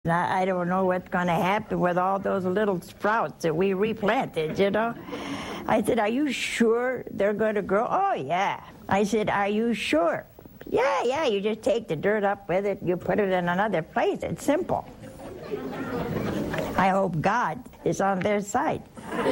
I don't know what's going to happen with all those little sprouts that we replanted, you know. I said, are you sure they're going to grow? Oh, yeah. I said, are you sure? Yeah, you just take the dirt up with it, you put it in another place. It's simple. I hope God is on their side.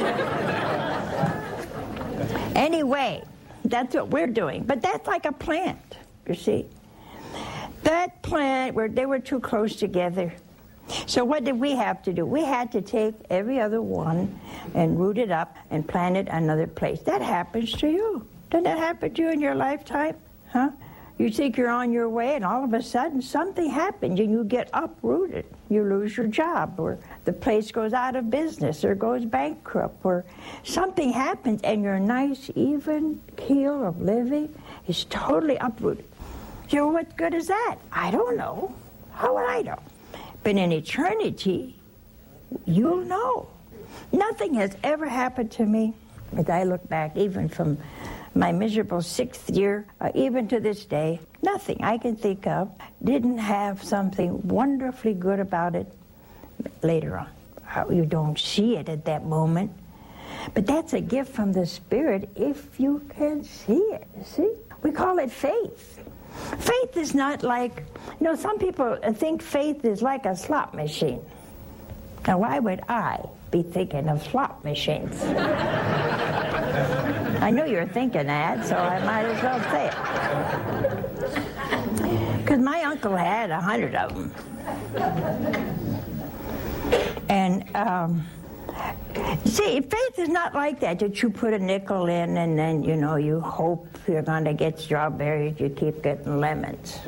Anyway, that's what we're doing. But that's like a plant, you see. That plant, they were too close together. So what did we have to do? We had to take every other one and root it up and plant it another place. That happens to you. Doesn't that happen to you in your lifetime? Huh? You think you're on your way and all of a sudden something happens and you get uprooted. You lose your job, or the place goes out of business or goes bankrupt, or something happens and your nice, even keel of living is totally uprooted. So what good is that? I don't know. How would I know? But in eternity, you'll know. Nothing has ever happened to me, as I look back, even from my miserable 6th year, even to this day, nothing I can think of didn't have something wonderfully good about it later on. You don't see it at that moment, but that's a gift from the Spirit if you can see it, see? We call it faith. Faith is not like, some people think faith is like a slot machine. Now, why would I be thinking of slot machines? I knew you were thinking that, so I might as well say it. Because my uncle had 100 of them. And, see, faith is not like that you put a nickel in and then, you hope you're going to get strawberries, you keep getting lemons.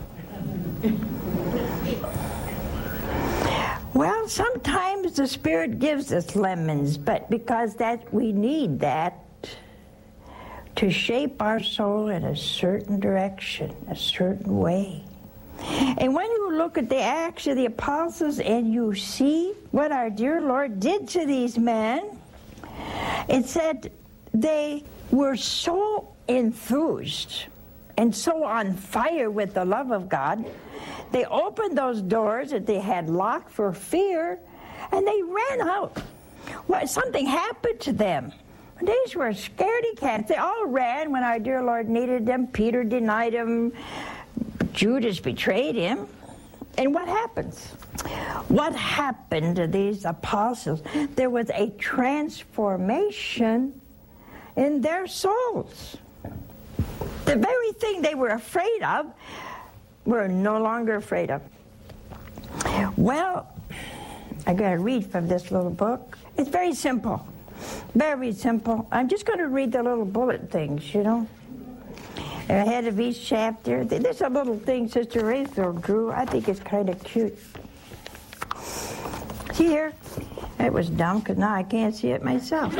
Well, sometimes the Spirit gives us lemons, but because we need that to shape our soul in a certain direction, a certain way. And when you look at the Acts of the Apostles and you see what our dear Lord did to these men, it said they were so enthused and so on fire with the love of God, they opened those doors that they had locked for fear, and they ran out. Well, something happened to them. These were scaredy cats. They all ran when our dear Lord needed them. Peter denied him. Judas betrayed him. And what happens? What happened to these apostles? There was a transformation in their souls. The very thing they were afraid of, we're no longer afraid of. Well, I'm going to read from this little book. It's very simple. Very simple. I'm just going to read the little bullet things, ahead of each chapter. There's a little thing Sister Rachel drew. I think it's kind of cute. See here? It was dumb because now I can't see it myself.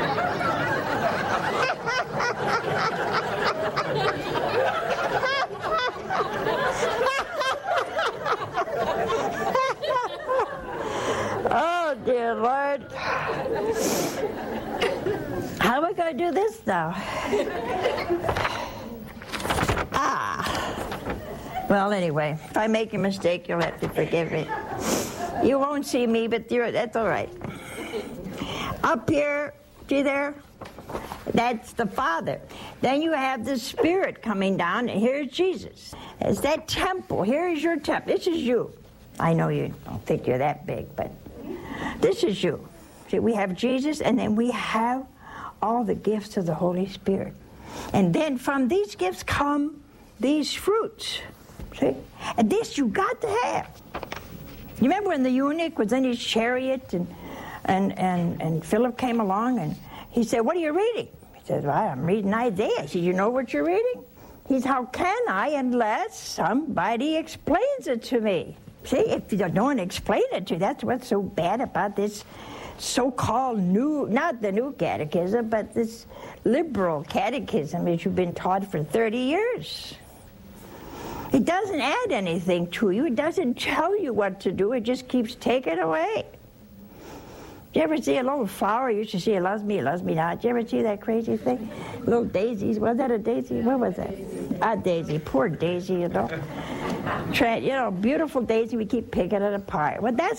Oh, dear Lord. How are we going to do this now? Well, anyway, if I make a mistake, you'll have to forgive me. You won't see me, but that's all right. Up here, see there? That's the Father. Then you have the Spirit coming down, and here's Jesus. It's that temple. Here's your temple. This is you. I know you don't think you're that big, but this is you. See, we have Jesus, and then we have all the gifts of the Holy Spirit. And then from these gifts come these fruits. See? And this you got to have. You remember when the eunuch was in his chariot and Philip came along and he said, "What are you reading?" He said, "Well, I'm reading Isaiah." He said, "You know what you're reading?" He said, "How can I unless somebody explains it to me?" See, if no one explain it to you, that's what's so bad about this so-called not the new catechism, but this liberal catechism that you've been taught for 30 years. It doesn't add anything to you. It doesn't tell you what to do. It just keeps taking away. Did you ever see a little flower? You used to see it loves me not. Did you ever see that crazy thing? Little daisies. Was that a daisy? What was that? A daisy. Poor daisy, Beautiful daisy. We keep picking it apart. Well, that's